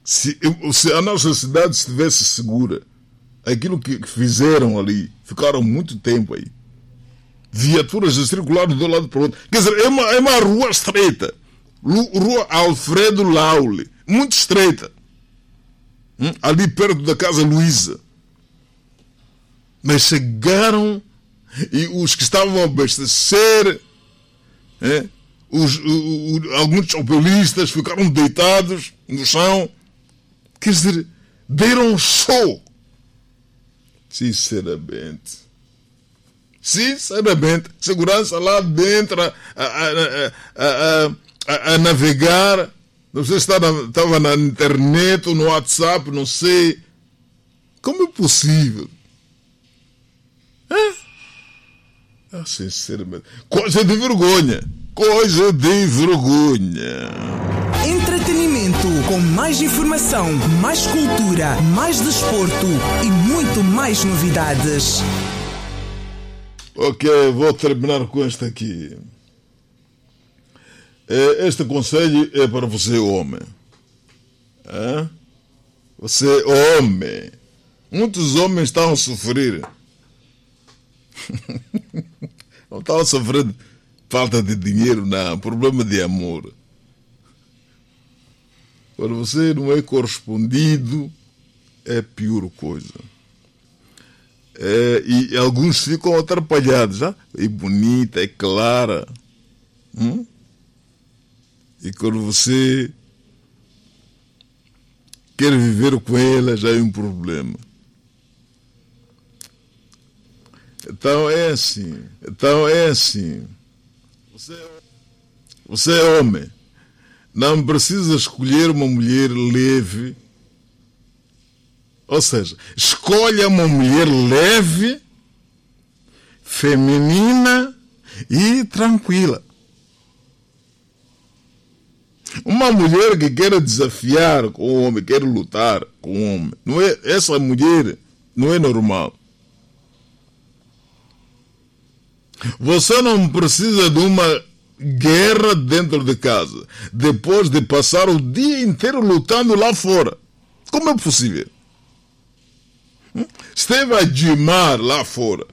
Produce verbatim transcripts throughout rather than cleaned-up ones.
Se, se a nossa cidade estivesse segura, aquilo que fizeram ali, ficaram muito tempo aí. Viaturas a circular de um lado para o outro. Quer dizer, é uma, é uma rua estreita. Rua Alfredo Laule. Muito estreita. Hum? Ali perto da Casa Luísa. Mas chegaram e os que estavam a abastecer, é, os, o, o, alguns chopelistas ficaram deitados no chão. Quer dizer, deram um show. Sinceramente. Sinceramente. Segurança lá dentro a, a, a, a, a, a navegar. Não sei se estava na internet ou no WhatsApp, não sei. Como é possível? Ah, sinceramente. Coisa de vergonha. Coisa de vergonha. Entretenimento com mais informação, mais cultura, mais desporto e muito mais novidades. Ok, vou terminar com este aqui. Este conselho é para você, homem. É? Você, homem. Muitos homens estão a sofrer. Não estão a sofrer falta de dinheiro, não. Problema de amor. Quando você não é correspondido, é a pior coisa. É, e alguns ficam atrapalhados. Já? É bonita, é clara. Hum? E quando você quer viver com ela, já é um problema. Então é assim. Então é assim. Você, você é homem. Não precisa escolher uma mulher leve. Ou seja, escolha uma mulher leve, feminina e tranquila. Uma mulher que quer desafiar com o homem, quer lutar com o homem, não é, essa mulher não é normal. Você não precisa de uma guerra dentro de casa, depois de passar o dia inteiro lutando lá fora. Como é possível? Esteve a gimar lá fora.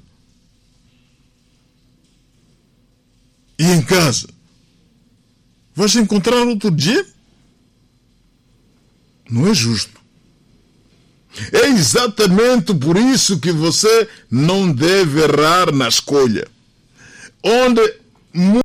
E em casa? Vais encontrar outro dia? Não é justo. É exatamente por isso que você não deve errar na escolha. Onde